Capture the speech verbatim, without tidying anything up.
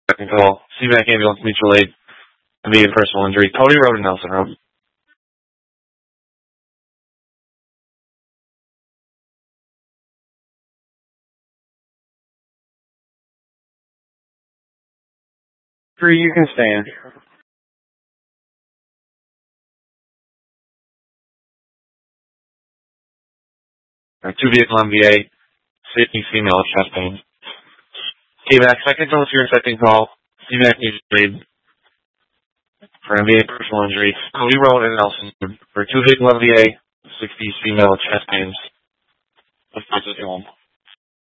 second call, C MAC Ambulance Mutual Aid, immediate personal injury, Cody Road and Nelson Road. Three, you can stand. Right, two vehicle M V A, safety female chest pain. C MAC second call to your second call, C MAC Mutual Aid for immediate personal injury, Cody Road and Nelson Road for two vehicle M V A, sixty female chest pains. Let's go to home.